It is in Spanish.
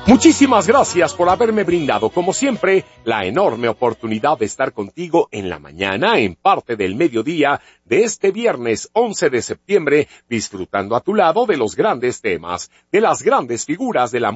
Muchísimas gracias por haberme brindado, como siempre, la enorme oportunidad de estar contigo en la mañana, en parte del mediodía de este viernes 11 de septiembre, disfrutando a tu lado de los grandes temas, de las grandes figuras de la